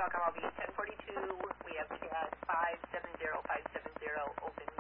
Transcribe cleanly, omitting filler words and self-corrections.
Falcon Lobby 1042. We have chat 570 open